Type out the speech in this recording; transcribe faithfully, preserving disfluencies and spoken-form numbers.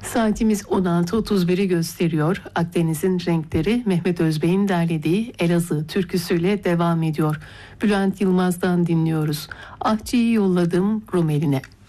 Saatimiz on altı otuz biri gösteriyor. Akdeniz'in renkleri Mehmet Özbey'in derlediği Elazığ türküsüyle devam ediyor. Bülent Yılmaz'dan dinliyoruz. Ahçıyı yolladım Rumeli'ne.